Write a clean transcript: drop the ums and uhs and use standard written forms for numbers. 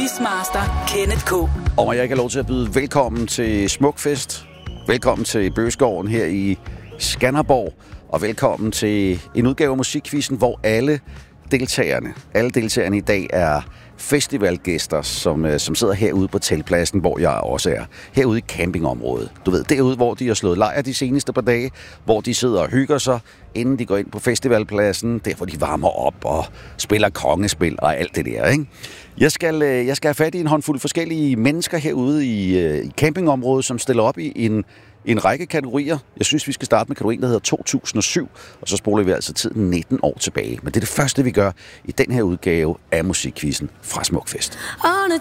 Quizmaster Kenneth K. Og jeg kan lov til at byde velkommen til Smukfest. Velkommen til Bøgeskoven her i Skanderborg. Og velkommen til en udgave af Musikquizzen, hvor alle deltagerne i dag er festivalgæster, som sidder herude på teltpladsen, hvor jeg også er. Herude i campingområdet. Du ved, derude, hvor de har slået lejr de seneste par dage, hvor de sidder og hygger sig, inden de går ind på festivalpladsen, der hvor de varmer op og spiller kongespil og alt det der, ikke? Jeg skal have fat i en håndfuld forskellige mennesker herude i campingområdet, som stiller op i en række kategorier. Jeg synes, vi skal starte med kategorien, der hedder 2007, og så spoler vi altså tiden 19 år tilbage. Men det er det første, vi gør i den her udgave af Musikquizzen fra Smukfest.